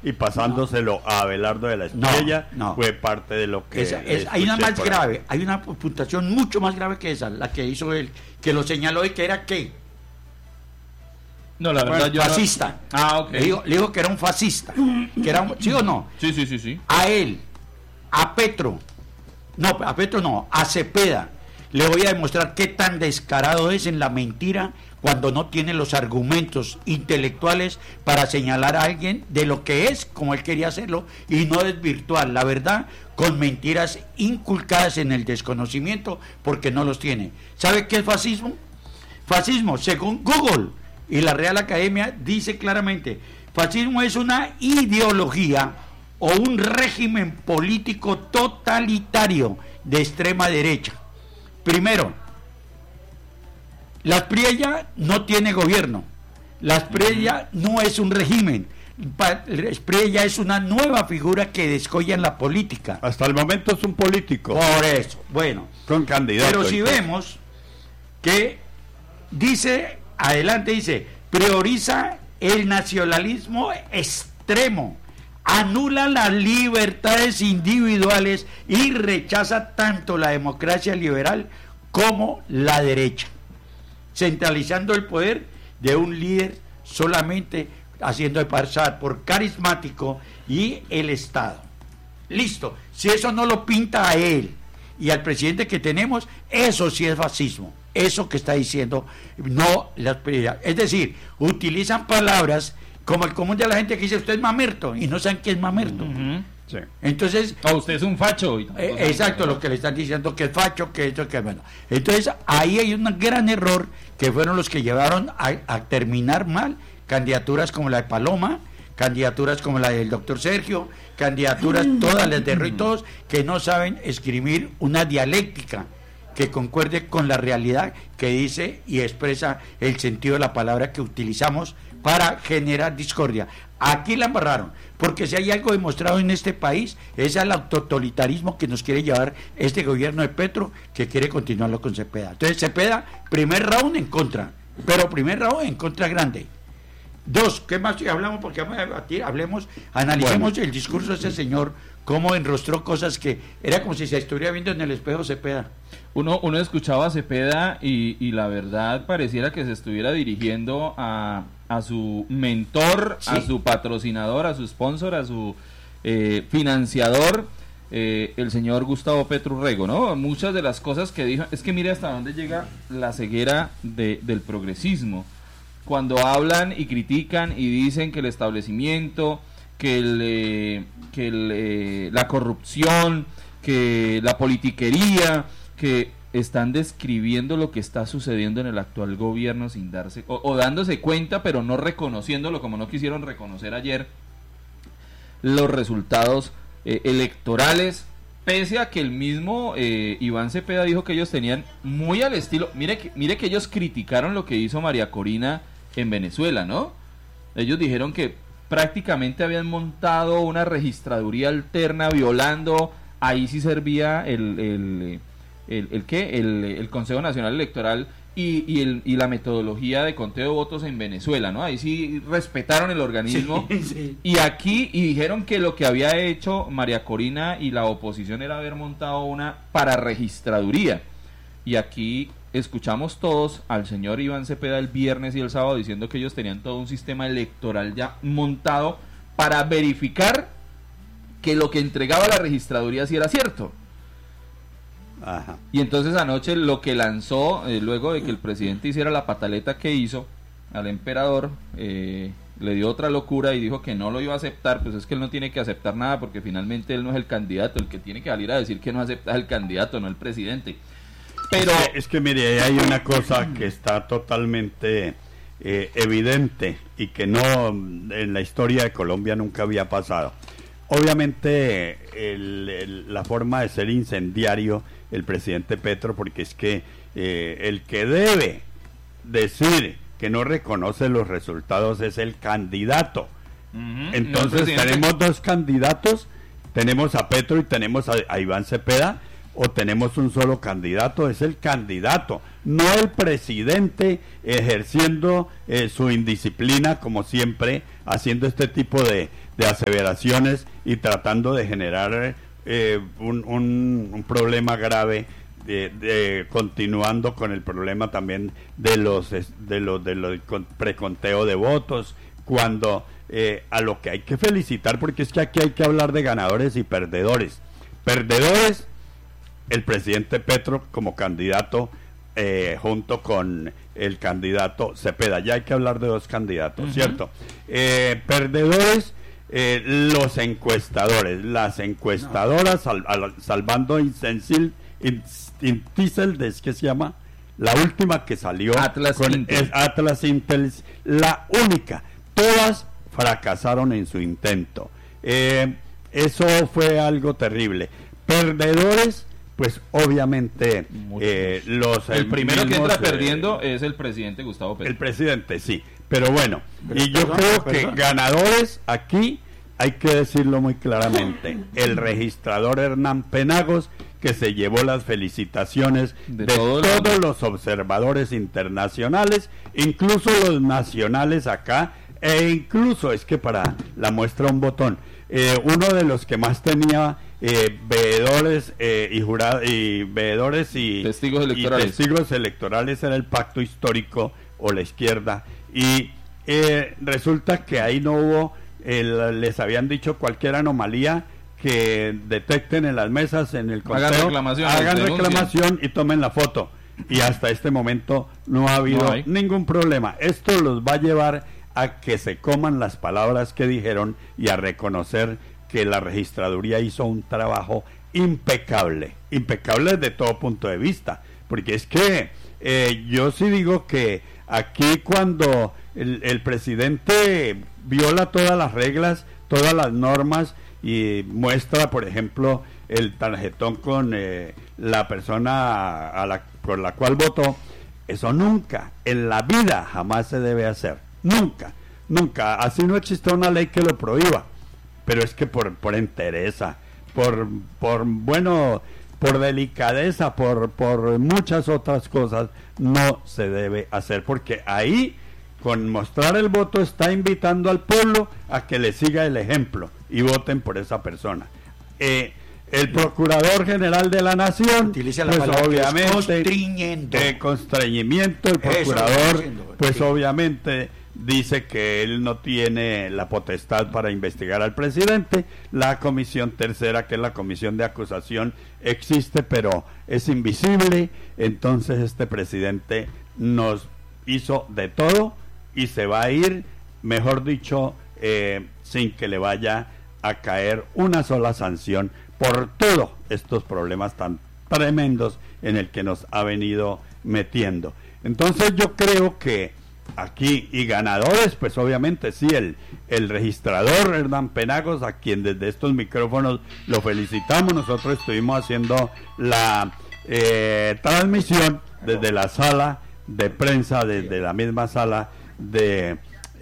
y pasándoselo a Abelardo de la Espriella fue parte de lo que... hay una más grave, hay una puntuación mucho más grave que esa, la que hizo él, que lo señaló y que era ¿qué? No, la verdad yo fascista. No... Ah, ok. Le digo que era un fascista, que era ¿sí o no? Sí. A él, a Petro, a Cepeda, le voy a demostrar qué tan descarado es en la mentira cuando no tiene los argumentos intelectuales para señalar a alguien de lo que es como él quería hacerlo y no desvirtuar la verdad con mentiras inculcadas en el desconocimiento porque no los tiene. ¿Sabe qué es fascismo? Fascismo, según Google y la Real Academia, dice claramente: fascismo es una ideología o un régimen político totalitario de extrema derecha. Primero, la Espriella no tiene gobierno, la Espriella no es un régimen, la Espriella es una nueva figura que descolla en la política. Hasta el momento es un político. Por eso, bueno. Con candidato. Pero si vemos que dice, prioriza el nacionalismo extremo, anula las libertades individuales y rechaza tanto la democracia liberal como la derecha, centralizando el poder de un líder solamente haciendo pasar por carismático y el Estado. Listo, si eso no lo pinta a él y al presidente que tenemos, eso sí es fascismo. Eso que está diciendo, no las prioridades. Es decir, utilizan palabras como el común de la gente que dice usted es mamerto y no saben qué es mamerto. Sí. Entonces, usted es un facho. Exacto, lo que le están diciendo que es facho, que esto, que bueno. Entonces, ahí hay un gran error que fueron los que llevaron a terminar mal candidaturas como la de Paloma, candidaturas como la del doctor Sergio, candidaturas todas las de Roy, todos que no saben escribir una dialéctica que concuerde con la realidad que dice y expresa el sentido de la palabra que utilizamos para generar discordia. Aquí la embarraron, porque si hay algo demostrado en este país es el autototalitarismo que nos quiere llevar este gobierno de Petro, que quiere continuarlo con Cepeda. Entonces Cepeda, primer round en contra, pero primer round en contra grande. Dos, ¿qué más hablamos? Porque vamos a debatir, analicemos el discurso de ese señor, cómo enrostró cosas que era como si se estuviera viendo en el espejo Cepeda. Uno escuchaba a Cepeda y la verdad pareciera que se estuviera dirigiendo a su mentor, sí, a su patrocinador, a su sponsor, a su financiador, el señor Gustavo Petro Urrego, ¿no? Muchas de las cosas que dijo, es que mire hasta dónde llega la ceguera del progresismo. Cuando hablan y critican y dicen que el establecimiento, que la corrupción, que la politiquería, que están describiendo lo que está sucediendo en el actual gobierno sin darse o dándose cuenta, pero no reconociéndolo, como no quisieron reconocer ayer los resultados electorales, pese a que el mismo Iván Cepeda dijo que ellos tenían muy al estilo, mire que ellos criticaron lo que hizo María Corina en Venezuela, ¿no? Ellos dijeron que prácticamente habían montado una registraduría alterna violando, ahí sí servía el Consejo Nacional Electoral y la metodología de conteo de votos en Venezuela, ¿no? Ahí sí respetaron el organismo. Sí. Y dijeron que lo que había hecho María Corina y la oposición era haber montado una pararegistraduría. Y aquí escuchamos todos al señor Iván Cepeda el viernes y el sábado diciendo que ellos tenían todo un sistema electoral ya montado para verificar que lo que entregaba la registraduría sí era cierto. Ajá. Y entonces anoche lo que lanzó, luego de que el presidente hiciera la pataleta que hizo al emperador, le dio otra locura y dijo que no lo iba a aceptar. Pues es que él no tiene que aceptar nada porque finalmente él no es el candidato, el que tiene que salir a decir que no acepta es el candidato, no el presidente. Pero es que mire, hay una cosa que está totalmente evidente y que no en la historia de Colombia nunca había pasado. Obviamente la forma de ser incendiario el presidente Petro, porque es que el que debe decir que no reconoce los resultados es el candidato. Entonces tenemos dos candidatos, tenemos a Petro y tenemos a Iván Cepeda. o tenemos un solo candidato, es el candidato, no el presidente ejerciendo su indisciplina como siempre, haciendo este tipo de aseveraciones y tratando de generar un problema grave, continuando con el problema también de los preconteo de votos, cuando a lo que hay que felicitar, porque es que aquí hay que hablar de ganadores y perdedores. Perdedores, el presidente Petro como candidato, junto con el candidato Cepeda. Ya hay que hablar de dos candidatos, ¿cierto? Perdedores, los encuestadores, las encuestadoras, salvando Insensil, es que se llama, la última que salió, Atlas Intel. Atlas Intel, la única. Todas fracasaron en su intento. Eso fue algo terrible. Perdedores, pues obviamente el primero que entra perdiendo es el presidente Gustavo Petro. El presidente, sí, pero bueno, y yo creo que ganadores aquí hay que decirlo muy claramente. El registrador Hernán Penagos, que se llevó las felicitaciones de todos los observadores internacionales, incluso los nacionales acá, e incluso es que para la muestra un botón, uno de los que más tenía veedores y testigos electorales era el Pacto Histórico o la izquierda, y resulta que ahí no hubo, les habían dicho cualquier anomalía que detecten en las mesas, en el conteo, hagan reclamación y tomen la foto, y hasta este momento no ha habido ningún problema. Esto los va a llevar a que se coman las palabras que dijeron y a reconocer que la registraduría hizo un trabajo impecable desde todo punto de vista, porque es que yo sí digo que aquí cuando el presidente viola todas las reglas, todas las normas y muestra, por ejemplo, el tarjetón con la persona por la cual votó, eso nunca, en la vida jamás se debe hacer, nunca, así no existe una ley que lo prohíba, pero es que por entereza, por delicadeza, por muchas otras cosas, no se debe hacer, porque ahí, con mostrar el voto, está invitando al pueblo a que le siga el ejemplo y voten por esa persona. El Procurador General de la Nación, utiliza la pues palabra obviamente, constreñimiento, el Procurador, pues obviamente dice que él no tiene la potestad para investigar al presidente. La comisión tercera, que es la comisión de acusación, existe, pero es invisible. Entonces este presidente nos hizo de todo y se va a ir, mejor dicho, sin que le vaya a caer una sola sanción por todos estos problemas tan tremendos en el que nos ha venido metiendo. Entonces yo creo que aquí, y ganadores, pues obviamente sí, el registrador Hernán Penagos, a quien desde estos micrófonos lo felicitamos. Nosotros estuvimos haciendo la transmisión desde la sala de prensa, desde la misma sala de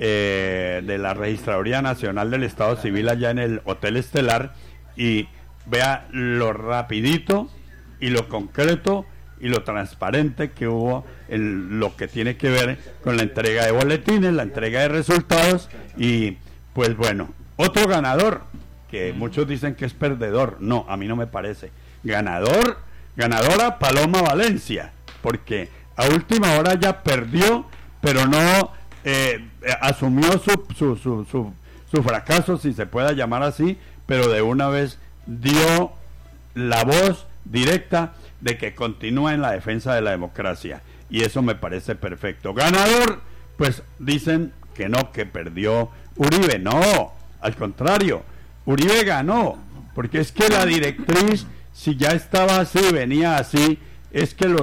la Registraduría Nacional del Estado Civil allá en el Hotel Estelar, y vea lo rapidito y lo concreto y lo transparente que hubo en lo que tiene que ver con la entrega de boletines, la entrega de resultados. Y pues bueno, otro ganador, que muchos dicen que es perdedor, no, a mí no me parece. Ganadora Paloma Valencia, porque a última hora ya perdió, pero no asumió su fracaso, si se pueda llamar así, pero de una vez dio la voz directa de que continúa en la defensa de la democracia, y eso me parece perfecto. Ganador, pues dicen que no, que perdió Uribe. No, al contrario, Uribe ganó, porque es que la directriz, si ya estaba así, venía así, es que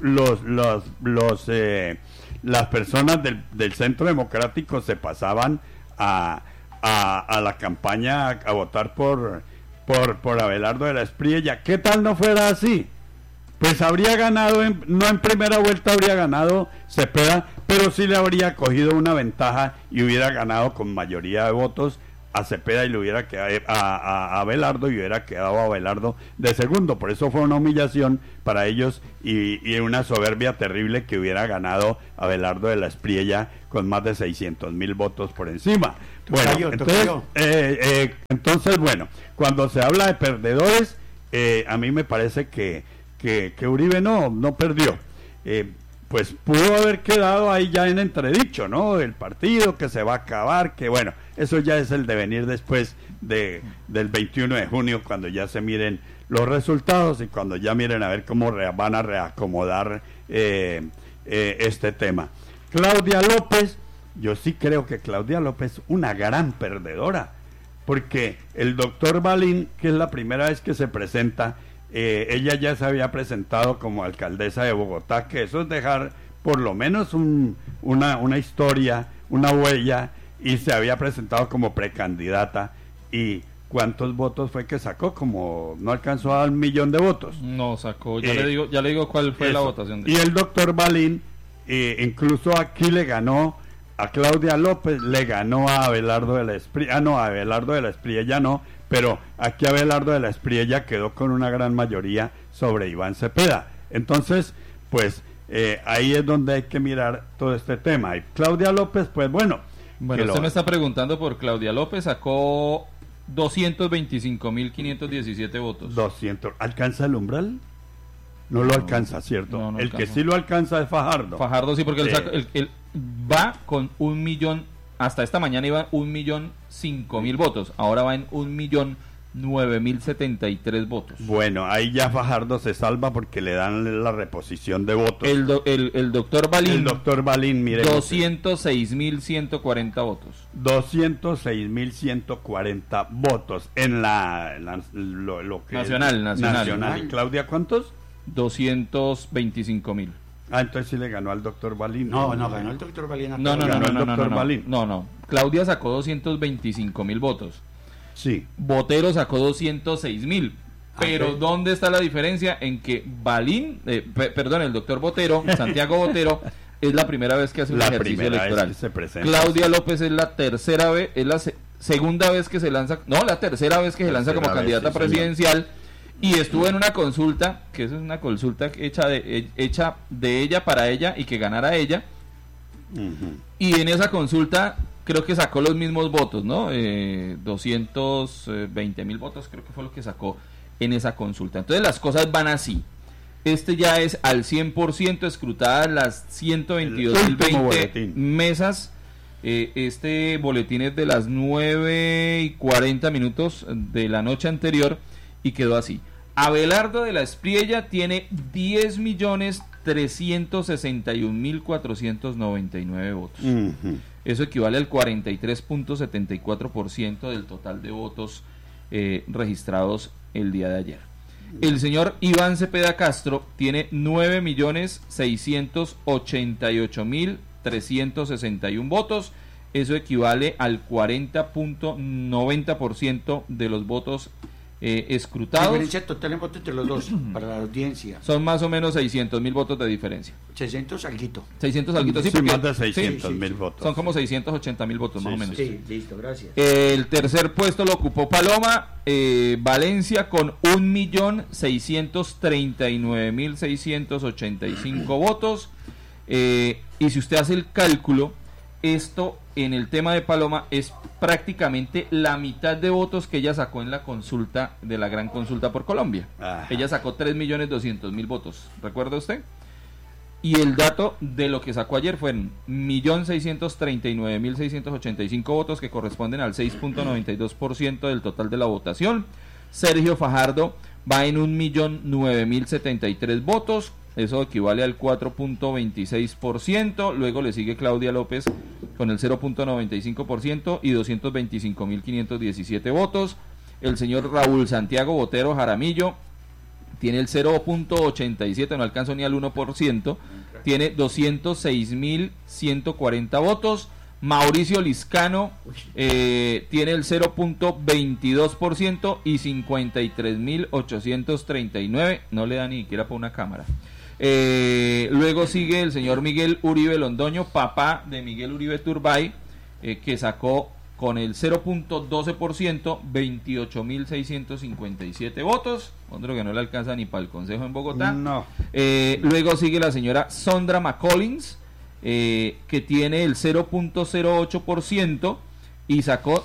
las personas del Centro Democrático se pasaban a la campaña a votar por Abelardo de la Espriella. ¿Qué tal no fuera así? Pues habría ganado, no en primera vuelta habría ganado Cepeda, pero sí le habría cogido una ventaja y hubiera ganado con mayoría de votos a Cepeda y le hubiera quedado a Abelardo, y hubiera quedado Abelardo de segundo. Por eso fue una humillación para ellos y una soberbia terrible que hubiera ganado Abelardo de la Espriella con más de 600,000 votos por encima. Bueno, entonces, bueno, cuando se habla de perdedores, a mí me parece que Uribe no perdió. Pues pudo haber quedado ahí ya en entredicho, ¿no? El partido que se va a acabar, que bueno, eso ya es el devenir después del 21 de junio, cuando ya se miren los resultados y cuando ya miren a ver cómo van a reacomodar este tema. Claudia López, yo sí creo que Claudia López es una gran perdedora, porque el doctor Balín, que es la primera vez que se presenta, ella ya se había presentado como alcaldesa de Bogotá, que eso es dejar por lo menos una historia, una huella, y se había presentado como precandidata. ¿Y cuántos votos fue que sacó? Como no alcanzó al 1,000,000 de votos. No sacó, ya le digo cuál fue la votación. Y el doctor Balín, incluso aquí le ganó a Claudia López, le ganó a Abelardo de la Espriella, a Abelardo de la Espriella no, pero aquí Abelardo de la Espriella quedó con una gran mayoría sobre Iván Cepeda. Entonces, pues ahí es donde hay que mirar todo este tema. Y Claudia López, pues bueno. Usted me está preguntando por Claudia López, sacó 225.517 votos. 200, ¿alcanza el umbral? No lo alcanza, ¿cierto? No el alcanza. Que sí lo alcanza es Fajardo. Fajardo sí, porque él va con 1,000,000, hasta esta mañana iba 1,005,000 votos, ahora va en 1,009,073 votos. Bueno, ahí ya Fajardo se salva porque le dan la reposición de votos. El doctor Balín. El doctor Balín, mire. 206.140 votos. 206.140 votos en lo que Nacional. ¿Y Claudia cuántos? 225.000. Entonces sí le ganó al doctor Balín. No, ganó el doctor Balín. No. Claudia sacó 225.000 votos. Sí. Botero sacó 206.000. Pero ¿dónde está la diferencia? En que Balín, el doctor Botero, Santiago Botero, es la primera vez que hace un ejercicio electoral. Claudia López es la tercera vez, es la segunda vez que se lanza, la tercera vez que se lanza como candidata presidencial. Y estuvo en una consulta, que eso es una consulta hecha de ella para ella y que ganara ella. Uh-huh. Y en esa consulta creo que sacó los mismos votos, ¿no? 220.000 votos creo que fue lo que sacó en esa consulta. Entonces las cosas van así. Ya es al 100% escrutadas las 122.020 mesas. Este boletín es de las 9:40 de la noche anterior. Y quedó así. Abelardo de la Espriella tiene 10.361.499 votos. Uh-huh. Eso equivale al 43.74% del total de votos registrados el día de ayer. El señor Iván Cepeda Castro tiene 9.688.361 votos. Eso equivale al 40.90% de los votos escrutados. Diferencia total en votos entre los dos, para la audiencia. Son más o menos 600.000 votos de diferencia. 600 alguito. 600 alguito, sí, más de 600.000 votos. Son como 680.000 votos, más o menos. Sí, listo, gracias. El tercer puesto lo ocupó Paloma Valencia con 1.639.685 votos. Y si usted hace el cálculo, esto en el tema de Paloma es prácticamente la mitad de votos que ella sacó en la consulta de la gran consulta por Colombia. Ajá. Ella sacó 3.200.000 votos, ¿recuerda usted? Y el dato de lo que sacó ayer fueron 1.639.685 votos, que corresponden al 6.92% del total de la votación. Sergio Fajardo va en 1.009.073 votos. Eso equivale al 4.26%. Luego le sigue Claudia López con el 0.95% y 225.517 votos. El señor Raúl Santiago Botero Jaramillo tiene el 0.87, no alcanzó ni al 1%. Tiene 206.140 votos. Mauricio Liscano tiene el 0.22% y 53.839. No le da ni siquiera para una cámara. Luego sigue el señor Miguel Uribe Londoño, papá de Miguel Uribe Turbay, que sacó con el 0.12%, 28.657 votos, otro que no le alcanza ni para el Consejo en Bogotá. No. Luego sigue la señora Sondra McCollins, que tiene el 0.08% y sacó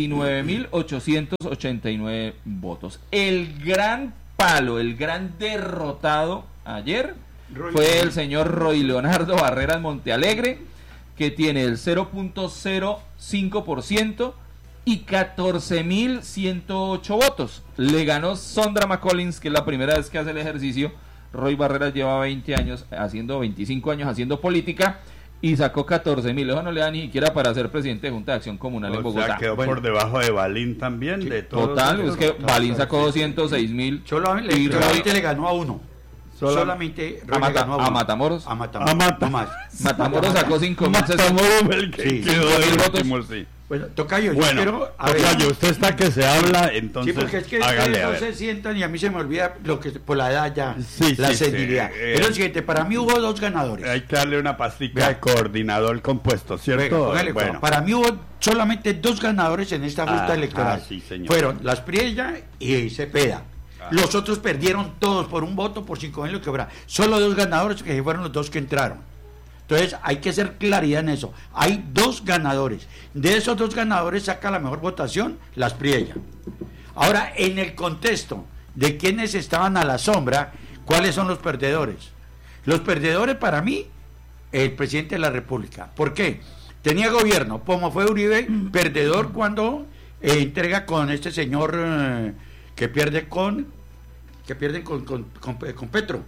19.889 votos. El gran palo, el gran derrotado ayer fue el señor Roy Leonardo Barreras Montealegre, que tiene el 0.05% y 14.108 votos. Le ganó Sondra McCollins, que es la primera vez que hace el ejercicio. Roy Barreras lleva 25 años haciendo política y sacó 14.000. Eso no le da ni siquiera para ser presidente de Junta de Acción Comunal en Bogotá. O sea, quedó por debajo de Balín también. Sí, de todos. Total, es que Balín sacó 206.000. Solamente le ganó a uno. Solamente a Matamoros. A Matamoros. No más. Matamoros sacó 5.000. Matamoros el que Sí, quedó de 5.000 último, votos. sí. Bueno, Tocayo, yo Bueno, quiero... Tocayo, usted está que se habla, entonces Sí, porque es que hágale, ustedes a no ver. se sientan y a mí se me olvida lo que por la edad ya, Sí, la sí, sensibilidad. sí, Es lo siguiente, para mí hubo dos ganadores. Hay que darle una pastica Vea. de coordinador compuesto, ¿cierto? Venga, póngale cuidado. Para mí hubo solamente dos ganadores en esta ruta electoral. sí, señor. Fueron Las Priella y Cepeda. Los otros perdieron todos por un voto, por 5.000 lo que fuera. Solo dos ganadores que fueron los dos que entraron. Entonces hay que hacer claridad en eso. Hay dos ganadores. De esos dos ganadores saca la mejor votación Las Priella. Ahora, en el contexto de quienes estaban a la sombra, ¿cuáles son los perdedores? Los perdedores para mí, el presidente de la República. ¿Por qué? Tenía gobierno, como fue Uribe, perdedor cuando entrega con este señor que pierden con Petro.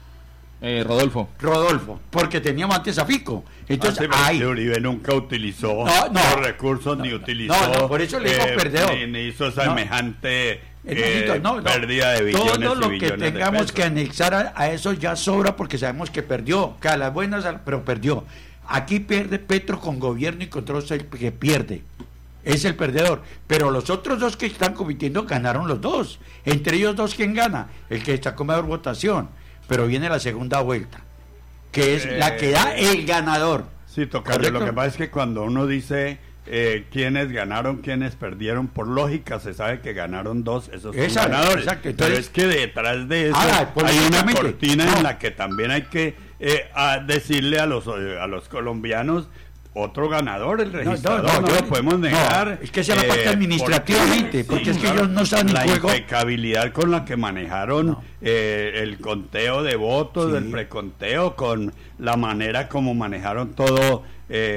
Rodolfo, porque teníamos antes a Fico. Entonces, Uribe nunca utilizó los recursos, ni utilizó. Por eso le digo perdedor. Ni hizo semejante pérdida de billones. Todo lo y que billones tengamos que anexar a eso ya sobra porque sabemos que perdió. Que a las buenas, pero perdió. Aquí pierde Petro con gobierno y con todo el que pierde. Es el perdedor. Pero los otros dos que están compitiendo ganaron los dos. Entre ellos dos, ¿quién gana? El que sacó mejor votación. Pero viene la segunda vuelta, que es la que da el ganador. Sí, Tocayo, lo que pasa es que cuando uno dice quiénes ganaron, quiénes perdieron, por lógica se sabe que ganaron dos, esos son ganadores. Exacto, entonces, pero es que detrás de eso hay una cortina en la que también hay que decirle a los colombianos otro ganador, el registrador, no lo podemos negar. Es que sea la parte administrativamente, porque es que ellos no están en juego. La impecabilidad con la que manejaron el conteo de votos, el preconteo, con la manera como manejaron todo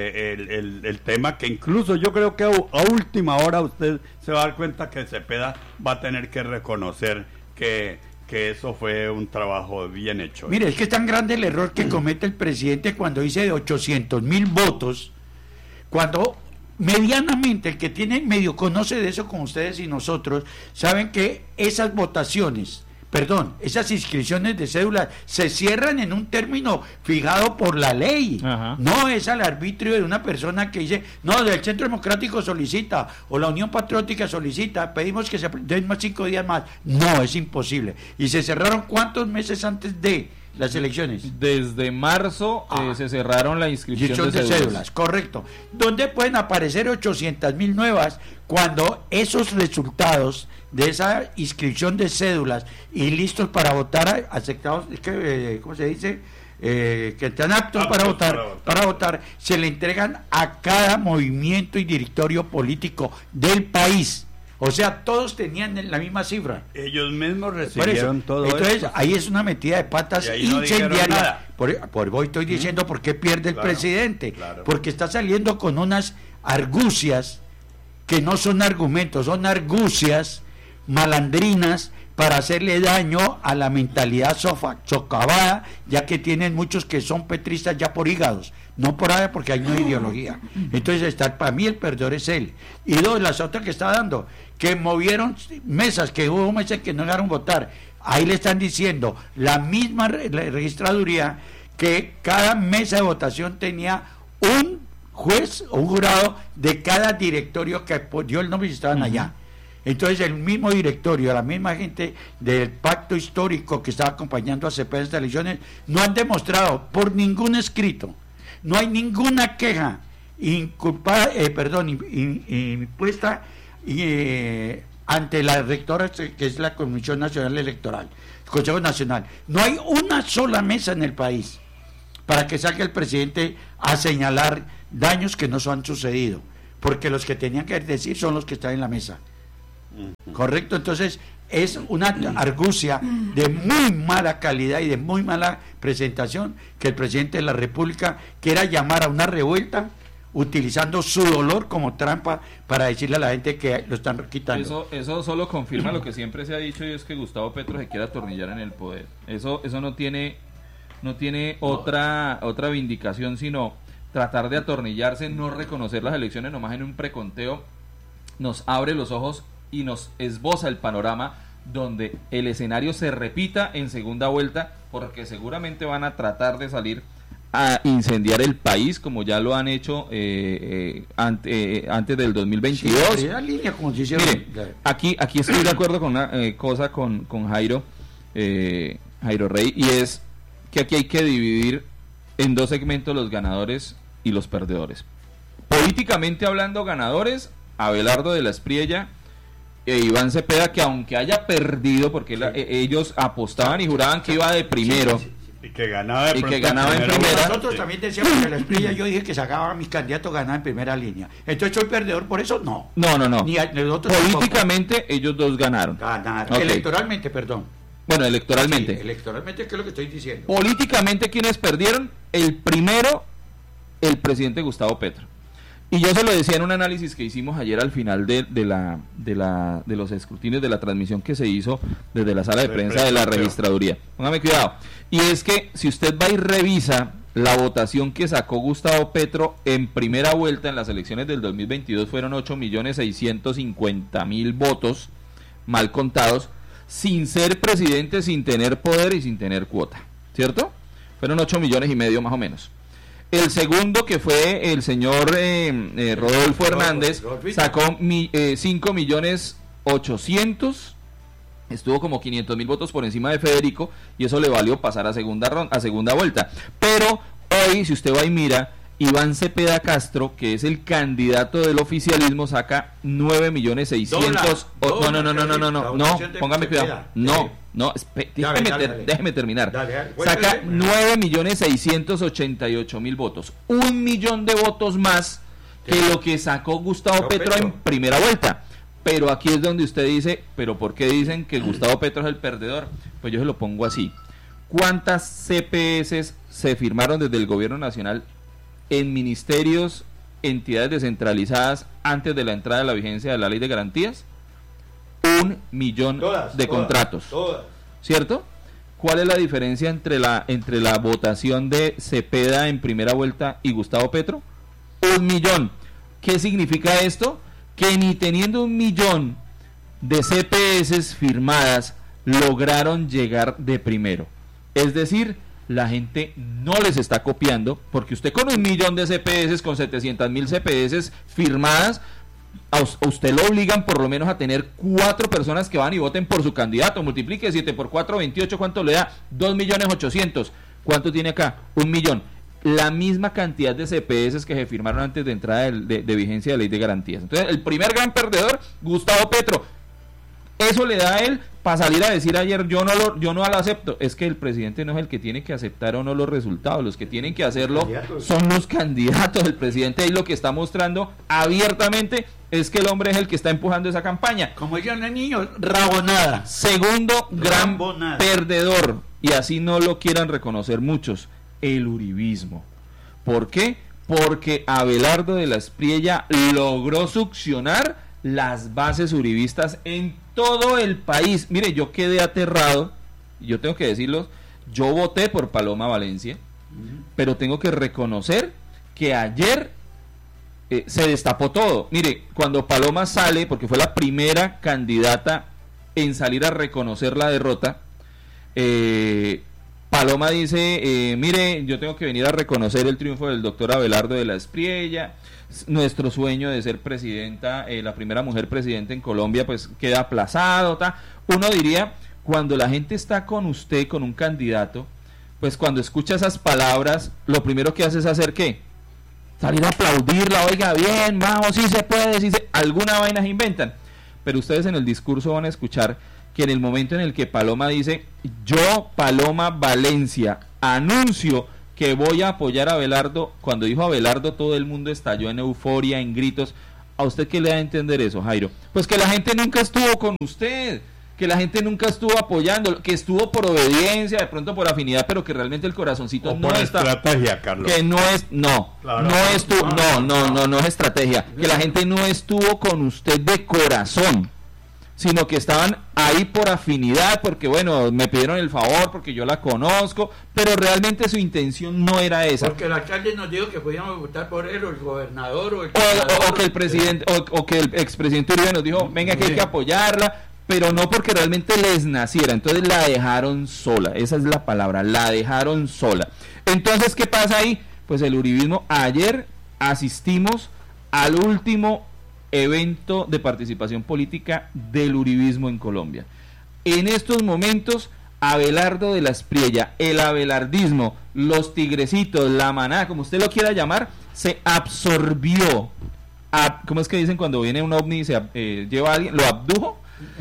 el tema, que incluso yo creo que a última hora usted se va a dar cuenta que Cepeda va a tener que reconocer que eso fue un trabajo bien hecho. Mire, es que es tan grande el error que comete el presidente cuando dice de 800.000 votos, cuando medianamente el que tiene medio conoce de eso como ustedes y nosotros, saben que esas votaciones, esas inscripciones de cédulas se cierran en un término fijado por la ley. Ajá. No es al arbitrio de una persona que dice, no, el Centro Democrático solicita o la Unión Patriótica solicita, pedimos que se den más 5 días más. No, es imposible. Y se cerraron ¿cuántos meses antes de las elecciones? Desde marzo se cerraron la inscripción de cédulas. Correcto. ¿Dónde pueden aparecer 800.000 nuevas cuando esos resultados de esa inscripción de cédulas y listos para votar, aceptados, ¿cómo se dice? Que están aptos para votar, se le entregan a cada movimiento y directorio político del país? O sea, todos tenían la misma cifra. Ellos mismos recibieron todo eso. Entonces, ahí es una metida de patas incendiaria. Por hoy estoy diciendo por qué pierde el presidente. Claro. Porque está saliendo con unas argucias que no son argumentos, son argucias malandrinas para hacerle daño a la mentalidad socavada, ya que tienen muchos que son petristas ya por hígados, no por ahí porque hay una ideología. Entonces, para mí el perdedor es él. Y dos, las otras que está dando, que movieron mesas, que hubo meses que no llegaron a votar, ahí le están diciendo la misma registraduría que cada mesa de votación tenía un juez o un jurado de cada directorio que dio el nombre y estaban allá. Entonces el mismo directorio, la misma gente del pacto histórico que estaba acompañando a Cepeda en estas elecciones, no han demostrado por ningún escrito, no hay ninguna queja impuesta ante la rectora, que es la Comisión Nacional Electoral, el Consejo Nacional. No hay una sola mesa en el país para que salga el presidente a señalar daños que no han sucedido, porque los que tenían que decir son los que están en la mesa. ¿Correcto? Entonces es una argucia de muy mala calidad y de muy mala presentación que el presidente de la República quiera llamar a una revuelta utilizando su dolor como trampa para decirle a la gente que lo están quitando. Eso solo confirma lo que siempre se ha dicho, y es que Gustavo Petro se quiere atornillar en el poder. Eso no tiene otra vindicación sino tratar de atornillarse, no reconocer las elecciones nomás en un preconteo. Nos abre los ojos y nos esboza el panorama donde el escenario se repita en segunda vuelta, porque seguramente van a tratar de salir a incendiar el país como ya lo han hecho antes del 2022. Sí, línea, como se dice. Mire, aquí estoy de acuerdo con una cosa con Jairo Rey, y es que aquí hay que dividir en dos segmentos los ganadores y los perdedores. Políticamente hablando, ganadores, Abelardo de la Espriella e Iván Cepeda, que aunque haya perdido, porque ellos apostaban y juraban que iba de primero, y que ganaba en primera. Nosotros también decíamos que la Espriella, yo dije que sacaba a mis candidatos, ganaba en primera línea. Entonces soy perdedor por eso, no. Políticamente tampoco. Ellos dos ganaron. Okay. Electoralmente, perdón. Bueno, electoralmente. Sí, electoralmente, ¿qué es lo que estoy diciendo? Políticamente, ¿quiénes perdieron? El primero, el presidente Gustavo Petro. Y yo se lo decía en un análisis que hicimos ayer al final de los escrutinios de la transmisión que se hizo desde la sala de prensa de la registraduría. Póngame cuidado. Y es que si usted va y revisa la votación que sacó Gustavo Petro en primera vuelta en las elecciones del 2022, fueron 8.650.000 votos mal contados, sin ser presidente, sin tener poder y sin tener cuota, ¿cierto? Fueron 8,5 millones más o menos. El segundo, que fue el señor Rodolfo Hernández, sacó 5.800.000, estuvo como 500.000 votos por encima de Federico, y eso le valió pasar a segunda vuelta. Pero hoy, si usted va y mira, Iván Cepeda Castro, que es el candidato del oficialismo, saca 9.600.000. No, póngame cuidado. Déjeme terminar. Saca 9.688.000 votos. 1 millón de votos más que lo que sacó Gustavo Petro en primera vuelta. Pero aquí es donde usted dice, ¿pero por qué dicen que Gustavo Petro es el perdedor? Pues yo se lo pongo así. ¿Cuántas CPS se firmaron desde el gobierno nacional en ministerios, entidades descentralizadas antes de la entrada de la vigencia de la ley de garantías? 1 millón de contratos. ¿Cierto? ¿Cuál es la diferencia entre la votación de Cepeda en primera vuelta y Gustavo Petro? 1 millón. ¿Qué significa esto? Que ni teniendo 1 millón de CPS firmadas lograron llegar de primero. Es decir, la gente no les está copiando, porque usted con 1 millón de CPS, con 700.000 CPS firmadas, a usted lo obligan por lo menos a tener 4 personas que van y voten por su candidato. Multiplique 7 por 4, 28, ¿cuánto le da? 2.800.000. ¿Cuánto tiene acá? 1 millón. La misma cantidad de CPS que se firmaron antes de entrada de vigencia de ley de garantías. Entonces, el primer gran perdedor, Gustavo Petro. Eso le da a él para salir a decir ayer, yo no lo acepto. Es que el presidente no es el que tiene que aceptar o no los resultados, los que tienen que hacerlo son los candidatos. El presidente ahí lo que está mostrando abiertamente es que el hombre es el que está empujando esa campaña. Como dirían los niños, rabonada. Segundo gran perdedor, y así no lo quieran reconocer muchos, el uribismo. ¿Por qué? Porque Abelardo de la Espriella logró succionar las bases uribistas en todo el país. Mire, yo quedé aterrado, yo tengo que decirlo, yo voté por Paloma Valencia, pero tengo que reconocer que ayer se destapó todo. Mire, cuando Paloma sale, porque fue la primera candidata en salir a reconocer la derrota, Paloma dice, mire, yo tengo que venir a reconocer el triunfo del doctor Abelardo de la Espriella. Nuestro sueño de ser presidenta, la primera mujer presidenta en Colombia, pues queda aplazado, Uno diría, cuando la gente está con usted, con un candidato, pues cuando escucha esas palabras, lo primero que hace es hacer ¿qué? salir a aplaudirla, oiga, bien, vamos, sí se puede, alguna vaina se inventan. Pero ustedes en el discurso van a escuchar que en el momento en el que Paloma dice, yo, Paloma Valencia, anuncio que voy a apoyar a Abelardo, cuando dijo Abelardo todo el mundo estalló en euforia, en gritos. ¿A usted qué le da a entender eso, Jairo? Pues que la gente nunca estuvo con usted, que la gente nunca estuvo apoyando, que estuvo por obediencia, de pronto por afinidad, pero que realmente el corazoncito no está. Estrategia, Carlos. Que no es, claro. No es estrategia. Que la gente no estuvo con usted de corazón, sino que estaban ahí por afinidad, porque bueno, me pidieron el favor, porque yo la conozco, pero realmente su intención no era esa. Porque el alcalde nos dijo que podíamos votar por él, o el gobernador, o que el presidente, o que el expresidente Uribe nos dijo, venga, que hay que apoyarla, pero no porque realmente les naciera. Entonces la dejaron sola, esa es la palabra, la dejaron sola. Entonces, ¿qué pasa ahí? Pues el uribismo, ayer asistimos al último evento de participación política del uribismo en Colombia. En estos momentos, Abelardo de la Espriella, el abelardismo, los tigrecitos, la manada, como usted lo quiera llamar, se absorbió. ¿Cómo es que dicen cuando viene un ovni y se lleva a alguien? ¿Lo abdujo?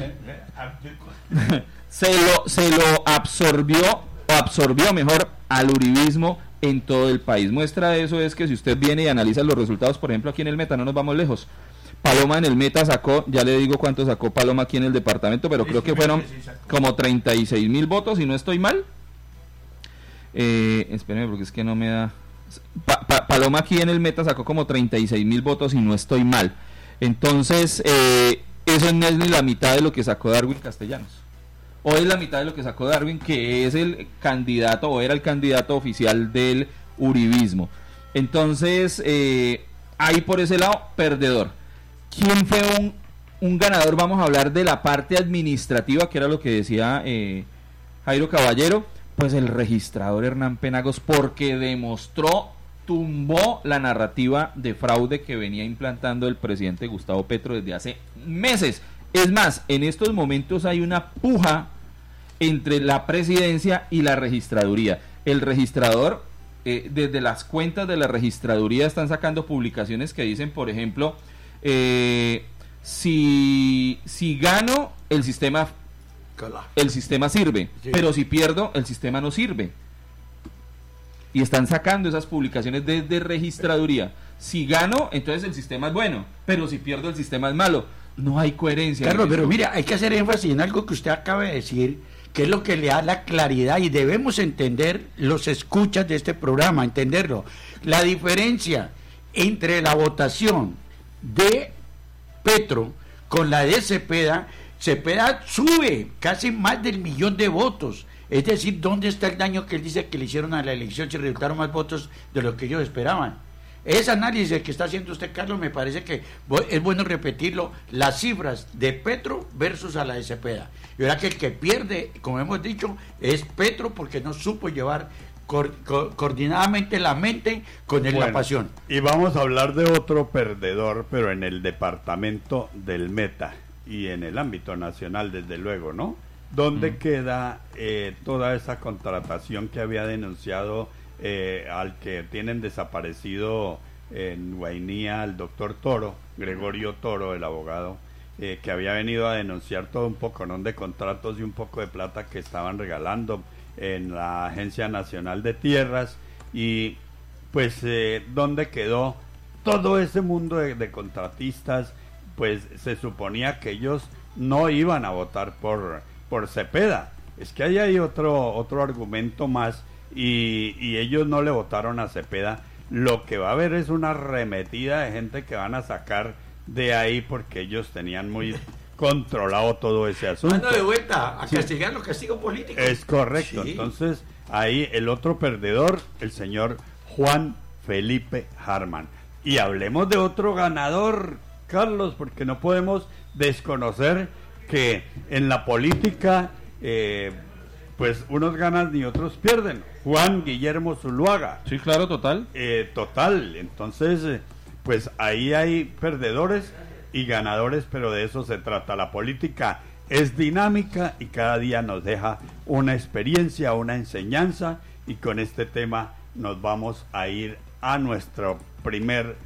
se lo absorbió, o absorbió mejor al uribismo en todo el país. Muestra de eso es que si usted viene y analiza los resultados, por ejemplo aquí en el Meta, no nos vamos lejos, Paloma en el Meta sacó, ya le digo cuánto sacó Paloma aquí en el departamento, pero creo que fueron como 36,000 votos, si no estoy mal. Espérenme porque es que no me da... Paloma aquí en el Meta sacó como 36,000 votos, si no estoy mal. Entonces, eso no es ni la mitad de lo que sacó Darwin Castellanos. O es la mitad de lo que sacó Darwin, que es el candidato, o era el candidato oficial del uribismo. Entonces, ahí por ese lado, perdedor. ¿Quién fue un ganador? Vamos a hablar de la parte administrativa, que era lo que decía Jairo Caballero. Pues el registrador Hernán Penagos, porque tumbó la narrativa de fraude que venía implantando el presidente Gustavo Petro desde hace meses. Es más, en estos momentos hay una puja entre la presidencia y la registraduría. El registrador, desde las cuentas de la registraduría están sacando publicaciones que dicen, por ejemplo, si gano, el sistema sirve, sí, pero si pierdo, el sistema no sirve. Y están sacando esas publicaciones desde registraduría. Si gano, entonces el sistema es bueno, pero si pierdo, el sistema es malo. No hay coherencia. Carlos, pero mira, hay que hacer énfasis en algo que usted acaba de decir, que es lo que le da la claridad, y debemos entender, los escuchas de este programa, entenderlo. La diferencia entre la votación de Petro con la de Cepeda sube casi más del 1,000,000 de votos. Es decir, ¿dónde está el daño que él dice que le hicieron a la elección si resultaron más votos de lo que ellos esperaban? Ese análisis que está haciendo usted, Carlos, me parece que es bueno repetirlo, las cifras de Petro versus a la de Cepeda. Y ahora que el que pierde, como hemos dicho, es Petro, porque no supo llevar coordinadamente la mente con la pasión. Y vamos a hablar de otro perdedor, pero en el departamento del Meta y en el ámbito nacional, desde luego, ¿no? ¿Dónde queda toda esa contratación que había denunciado al que tienen desaparecido en Guainía, el doctor Toro, Gregorio Toro, el abogado, que había venido a denunciar todo un poconón de contratos y un poco de plata que estaban regalando en la Agencia Nacional de Tierras? Y pues ¿dónde quedó todo ese mundo de contratistas? Pues se suponía que ellos no iban a votar por Cepeda. Es que ahí hay otro argumento más, y ellos no le votaron a Cepeda. Lo que va a haber es una arremetida de gente que van a sacar de ahí, porque ellos tenían muy controlado todo ese asunto. Mando de vuelta a castigar los castigos políticos. Es correcto. Sí. Entonces ahí el otro perdedor, el señor Juan Felipe Harman. Y hablemos de otro ganador, Carlos, porque no podemos desconocer que en la política pues unos ganan y otros pierden. Juan Guillermo Zuluaga. Sí, claro, total. Total. Entonces, pues ahí hay perdedores y ganadores, pero de eso se trata. La política es dinámica y cada día nos deja una experiencia, una enseñanza, y con este tema nos vamos a ir a nuestro primer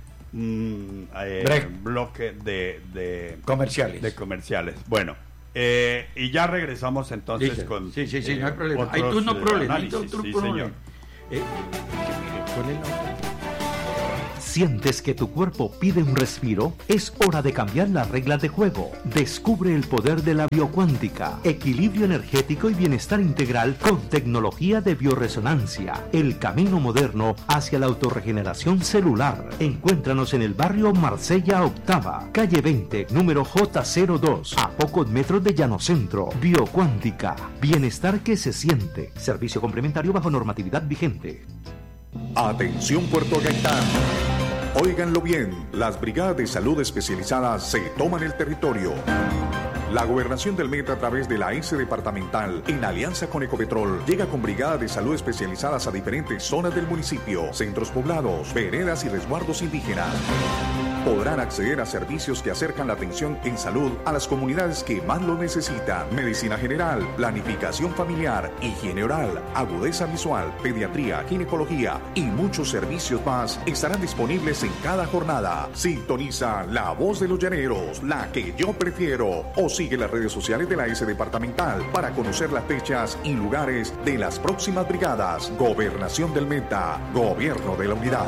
bloque de comerciales. Bueno, y ya regresamos entonces Dice, con sí, no hay problema. otros, Hay turno problema, hay análisis. otro Sí, problema. señor. ¿Cuál es la- ¿Sientes que tu cuerpo pide un respiro? Es hora de cambiar las reglas de juego. Descubre el poder de la biocuántica, equilibrio energético y bienestar integral con tecnología de bioresonancia. El camino moderno hacia la autorregeneración celular. Encuéntranos en el barrio Marsella Octava, calle 20, número J02, a pocos metros de Llano Centro. Biocuántica, bienestar que se siente. Servicio complementario bajo normatividad vigente. Atención Puerto Gaitán. Óiganlo bien, las brigadas de salud especializadas se toman el territorio. La Gobernación del Meta, a través de la S Departamental, en alianza con Ecopetrol, llega con brigadas de salud especializadas a diferentes zonas del municipio, centros poblados, veredas y resguardos indígenas. Podrán acceder a servicios que acercan la atención en salud a las comunidades que más lo necesitan. Medicina general, planificación familiar, higiene oral, agudeza visual, pediatría, ginecología y muchos servicios más estarán disponibles en cada jornada. Sintoniza La Voz de los Llaneros, la que yo prefiero, o sigue las redes sociales de la S Departamental para conocer las fechas y lugares de las próximas brigadas. Gobernación del Meta, Gobierno de la Unidad.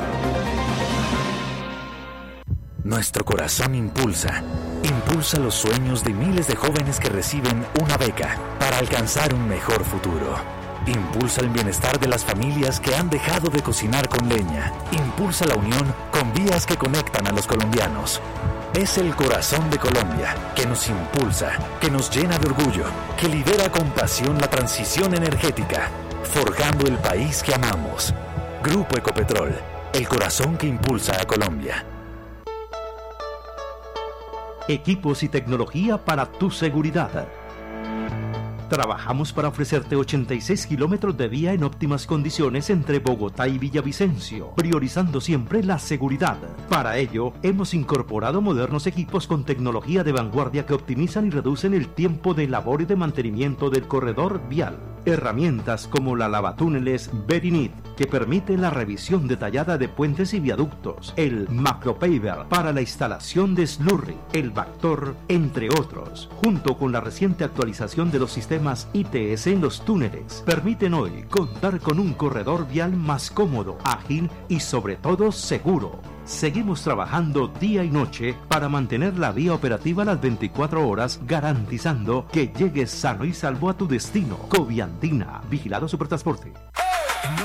Nuestro corazón impulsa los sueños de miles de jóvenes que reciben una beca para alcanzar un mejor futuro. Impulsa el bienestar de las familias que han dejado de cocinar con leña. Impulsa la unión con vías que conectan a los colombianos. Es el corazón de Colombia que nos impulsa, que nos llena de orgullo, que lidera con pasión la transición energética, forjando el país que amamos. Grupo Ecopetrol, el corazón que impulsa a Colombia. Equipos y tecnología para tu seguridad. Trabajamos para ofrecerte 86 kilómetros de vía en óptimas condiciones entre Bogotá y Villavicencio, priorizando siempre la seguridad. Para ello, hemos incorporado modernos equipos con tecnología de vanguardia que optimizan y reducen el tiempo de labor y de mantenimiento del corredor vial. Herramientas como la lavatúneles Berinit, que permite la revisión detallada de puentes y viaductos, el Macropaver para la instalación de slurry, el Bactor, entre otros, junto con la reciente actualización de los sistemas ITS en los túneles, permiten hoy contar con un corredor vial más cómodo, ágil y sobre todo seguro. Seguimos trabajando día y noche para mantener la vía operativa las 24 horas, garantizando que llegues sano y salvo a tu destino. Coviandina, Vigilado Supertransporte.